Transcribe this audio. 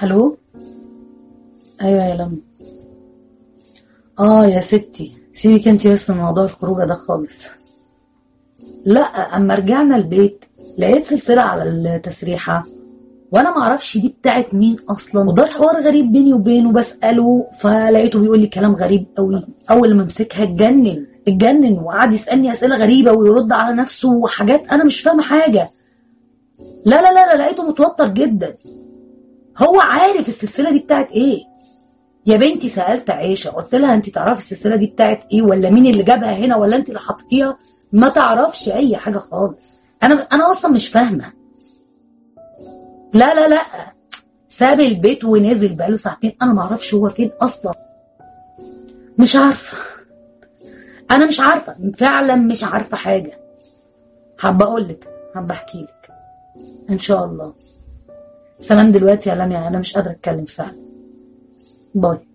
الو. ايوه يا لمى. اه يا ستي سيبك انتي بس من موضوع الخروجه ده خالص. لا، اما رجعنا البيت لقيت سلسله على التسريحه، وانا ما اعرفش دي بتاعت مين اصلا، وده الحوار غريب بيني وبينه. بساله فلقيته بيقول لي كلام غريب قوي. اول ما مسكها اتجنن وقعد يسالني اسئله غريبه ويرد على نفسه وحاجات انا مش فاهمه حاجه. لا لقيته متوتر جدا. هو عارف السلسله دي بتاعت ايه. يا بنتي سالت عيشه قلت لها انت تعرفي السلسله دي بتاعت ايه، ولا مين اللي جابها هنا، ولا انت اللي حطيتيها؟ ما تعرفش اي حاجه خالص. انا اصلا مش فاهمه. لا ساب البيت ونزل بقاله ساعتين، انا ما اعرفش هو فين اصلا. مش عارفه. انا مش عارفه فعلا، مش عارفه حاجه. حابه اقول لك، حابه احكي لك ان شاء الله. سلام دلوقتي يا لميا، انا مش قادره اتكلم فعلا. باي.